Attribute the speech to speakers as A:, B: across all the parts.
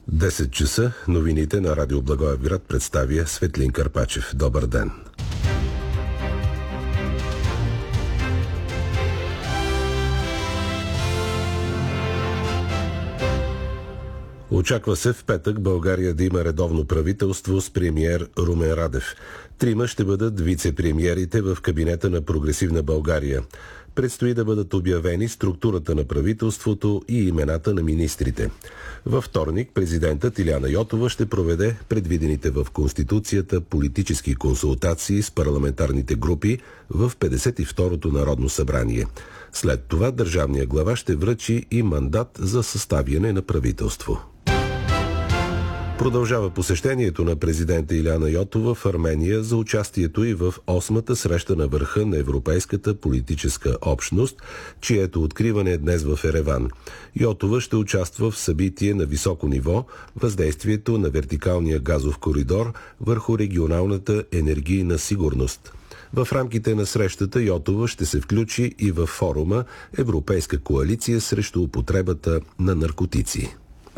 A: 10 часа, новините на Радио Благоевград представя Светлин Карпачев. Добър ден! Очаква се в петък България да има редовно правителство с премиер Румен Радев. 3 ще бъдат вице-премиерите в кабинета на Прогресивна България. Предстои да бъдат обявени структурата на правителството и имената на министрите. Във вторник президентът Илияна Йотова ще проведе предвидените в Конституцията политически консултации с парламентарните групи в 52-то Народно събрание. След това държавният глава ще връчи и мандат за съставяне на правителство. Продължава посещението на президента Илияна Йотова в Армения за участието и в 8-та среща на върха на Европейската политическа общност, чието откриване е днес в Ереван. Йотова ще участва в събитие на високо ниво въздействието на вертикалния газов коридор върху регионалната енергийна сигурност. В рамките на срещата Йотова ще се включи и във форума Европейска коалиция срещу употребата на наркотици.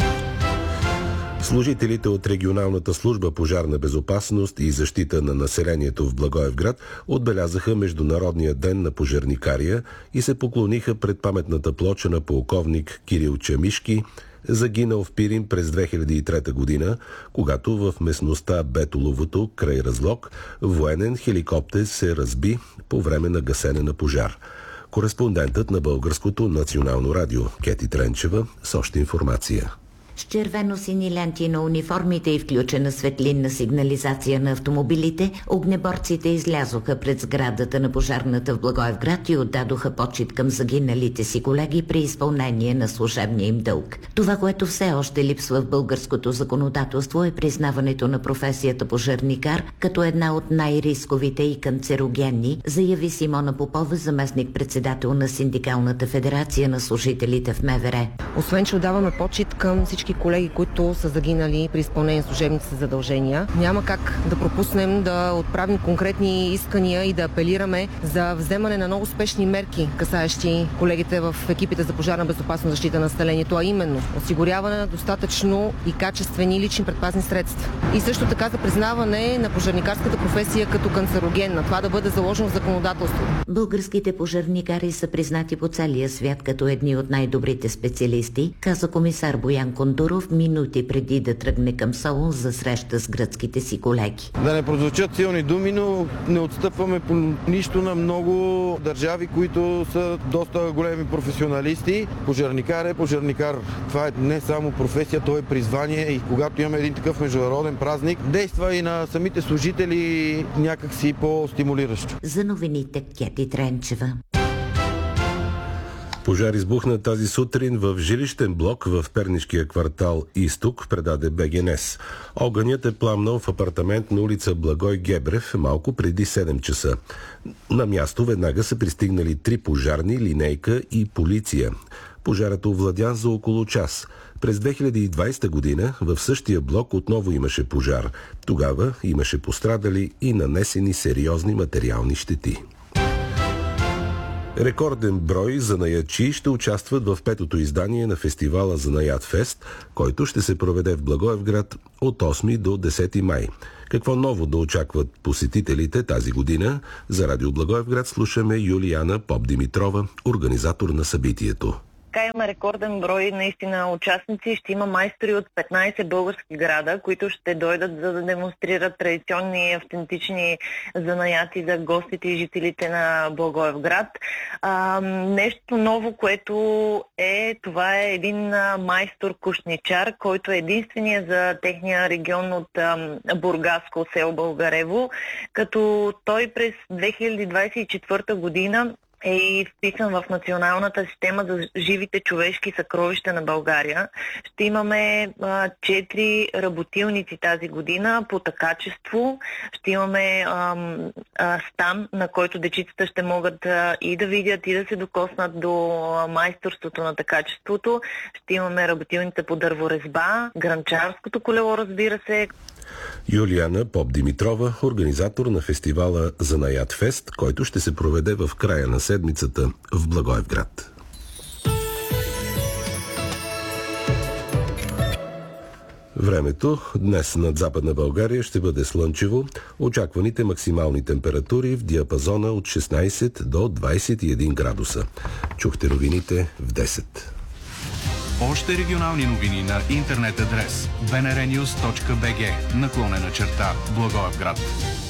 A: Служителите от регионалната служба пожарна безопасност и защита на населението в Благоевград отбелязаха Международния ден на пожарникария и се поклониха пред паметната плоча на полковник Кирил Чамишки, загинал в Пирин през 2003 година, когато в местността Бетоловото край Разлог военен хеликоптер се разби по време на гасене на пожар. Кореспондентът на Българското национално радио Кети Тренчева с още информация.
B: С червено-сини ленти на униформите и включена светлинна сигнализация на автомобилите, огнеборците излязоха пред сградата на пожарната в Благоевград и отдадоха почит към загиналите си колеги при изпълнение на служебния им дълг. Това, което все още липсва в българското законодателство, е признаването на професията пожарникар като една от най-рисковите и канцерогенни, заяви Симона Попова, заместник-председател на Синдикалната федерация на служителите в МВР.
C: Освен, че отдаваме почит към всички колеги, които са загинали при изпълнение на служебните си задължения, няма как да пропуснем да отправим конкретни искания и да апелираме за вземане на много спешни мерки, касаещи колегите в екипите за пожарна безопасност защита на населението, а именно осигуряване на достатъчно и качествени лични предпазни средства. И също така за признаване на пожарникарската професия като канцерогенна. Това да бъде заложено в законодателството.
B: Българските пожарникари са признати по целия свят като едни от най-добрите специалисти, каза комисар Боян Кондуров минути преди да тръгне към Солун за среща с гръцките си колеги.
D: Да не прозвучат силни думи, но не отстъпваме по нищо на много държави, които са доста големи професионалисти. Пожарникар е пожарникар. Това е не само професия, то е призвание и когато имаме един такъв международен празник, действа и на самите служители някакси по-стимулиращо.
B: За новините Кети Тренчева.
A: Пожар избухна тази сутрин в жилищен блок в пернишкия квартал Изток, предаде БГНС. Огънят е пламнал в апартамент на улица Благой Гебрев малко преди 7 часа. На място веднага са пристигнали 3 пожарни, линейка и полиция. Пожарът овладя за около час. През 2020 година в същия блок отново имаше пожар. Тогава имаше пострадали и нанесени сериозни материални щети. Рекорден брой занаятчии ще участват в 5-то издание на фестивала Занаят Фест, който ще се проведе в Благоевград от 8 до 10 май. Какво ново да очакват посетителите тази година? За Радио Благоевград слушаме Юлияна Попдимитрова, организатор на събитието.
E: Така има рекорден брой наистина участници. Ще има майстори от 15 български града, които ще дойдат за да демонстрират традиционни, автентични занаяти за гостите и жителите на Благоевград. Нещо ново, което това е един майстор-кушничар, който е единствения за техния регион от Бургаско село Българево, като той през 2024 година е вписан в националната система за живите човешки съкровища на България. Ще имаме 4 работилници тази година по такачество. Ще имаме стан, на който дечицата ще могат и да видят, и да се докоснат до майсторството на такачеството. Ще имаме работилница по дърворезба, гранчарското колело, разбира се.
A: Юлияна Попдимитрова, организатор на фестивала Занаят Фест, който ще се проведе в края на седмицата в Благоевград. Времето днес над Западна България ще бъде слънчево. Очакваните максимални температури в диапазона от 16 до 21 градуса. Чухте новините в 10.
F: Още регионални новини на интернет адрес bnrnews.bg /Благоевград.